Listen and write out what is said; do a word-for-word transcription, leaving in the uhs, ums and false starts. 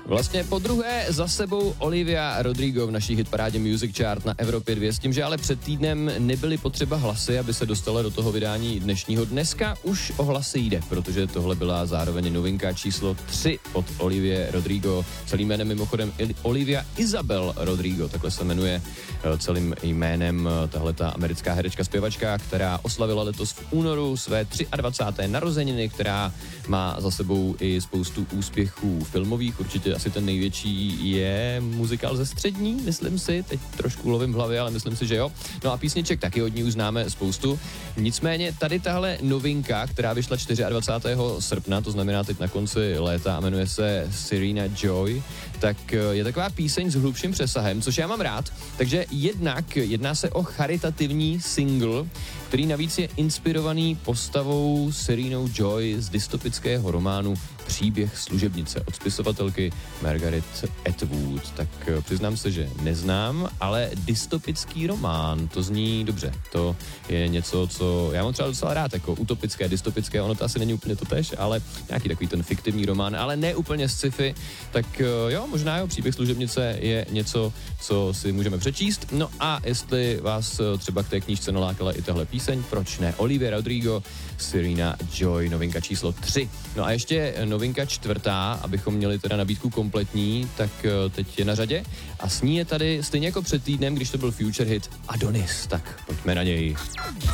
Vlastně po druhé za sebou Olivia Rodrigo v naší hitparádě Music Chart na Evropě dva, s tím, že ale před týdnem nebyly potřeba hlasy, aby se dostala do toho vydání dnešního. Dneska už o hlasy jde, protože tohle byla zároveň novinka číslo tři od Olivie Rodrigo. Celým jménem mimochodem Olivia Isabel Rodrigo, takhle se jmenuje celým jménem tahleta americká herečka zpěvačka, která oslavila letos v únoru své dvacáté třetí narozeniny, která má za sebou i spoustu úspěchů filmových, určitě asi ten největší je muzikál ze střední, myslím si, teď trošku lovím v hlavě, ale myslím si, že jo. No a písniček taky od ní už známe spoustu. Nicméně tady tahle novinka, která vyšla dvacátého čtvrtého srpna, to znamená teď na konci léta a jmenuje se Serena Joy, tak je taková píseň s hlubším přesahem, což já mám rád. Takže jednak jedná se o charitativní single, který navíc je inspirovaný postavou Serenou Joy z dystopického románu Příběh služebnice od spisovatelky Margaret Atwood. Tak přiznám se, že neznám, ale dystopický román, to zní dobře. To je něco, co já mám třeba docela rád, jako utopické, dystopické, ono to asi není úplně totéž, ale nějaký takový ten fiktivní román, ale ne úplně sci-fi, tak jo, možná jo, Příběh služebnice je něco, co si můžeme přečíst. No a jestli vás třeba k té knížce nalákala i tahle píseň, proč ne? Olivia Rodrigo, Serena Joy, novinka číslo tři. No a ještě novinka čtvrtá, abychom měli teda nabídku kompletní, tak teď je na řadě a s ní je tady stejně jako před týdnem, když to byl Future hit Adonis, tak pojďme na něj.